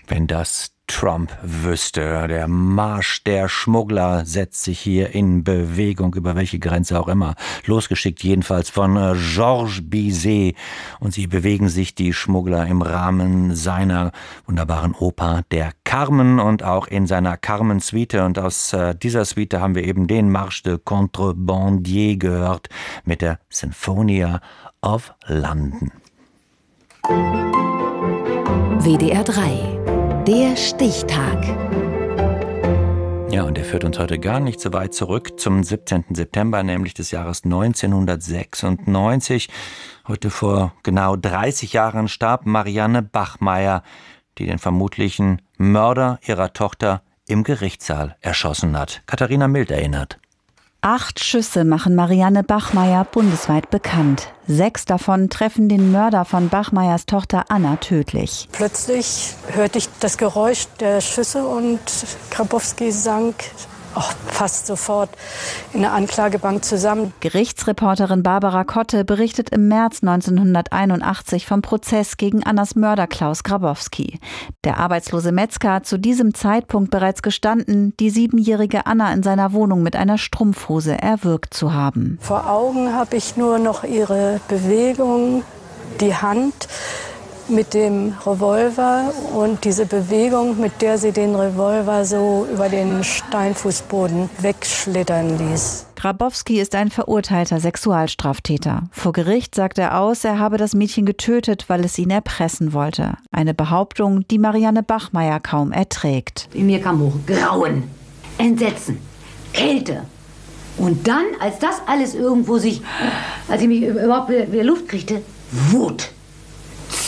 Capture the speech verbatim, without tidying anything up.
Wenn das Trump wüsste. Der Marsch der Schmuggler setzt sich hier in Bewegung, über welche Grenze auch immer. Losgeschickt jedenfalls von Georges Bizet. Und sie bewegen sich, die Schmuggler, im Rahmen seiner wunderbaren Oper Der Carmen und auch in seiner Carmen-Suite. Und aus äh, dieser Suite haben wir eben den Marche de Contrebandier gehört mit der Sinfonia of London. W D R drei. Der Stichtag. Ja, und der führt uns heute gar nicht so weit zurück zum siebzehnten September, nämlich des Jahres neunzehnhundertsechsundneunzig. Heute vor genau dreißig Jahren starb Marianne Bachmeier, die den vermutlichen Mörder ihrer Tochter im Gerichtssaal erschossen hat. Katharina Mild erinnert. Acht Schüsse machen Marianne Bachmeier bundesweit bekannt. Sechs davon treffen den Mörder von Bachmeiers Tochter Anna tödlich. Plötzlich hörte ich das Geräusch der Schüsse und Grabowski sank oh, fast sofort in der Anklagebank zusammen. Gerichtsreporterin Barbara Kotte berichtet im März neunzehnhunderteinundachtzig vom Prozess gegen Annas Mörder Klaus Grabowski. Der arbeitslose Metzger hat zu diesem Zeitpunkt bereits gestanden, die siebenjährige Anna in seiner Wohnung mit einer Strumpfhose erwürgt zu haben. Vor Augen habe ich nur noch ihre Bewegung, die Hand mit dem Revolver und diese Bewegung, mit der sie den Revolver so über den Steinfußboden wegschlittern ließ. Grabowski ist ein verurteilter Sexualstraftäter. Vor Gericht sagt er aus, er habe das Mädchen getötet, weil es ihn erpressen wollte. Eine Behauptung, die Marianne Bachmeier kaum erträgt. In mir kam hoch Grauen, Entsetzen, Kälte. Und dann, als das alles irgendwo sich, als ich mich überhaupt wieder Luft kriegte, Wut.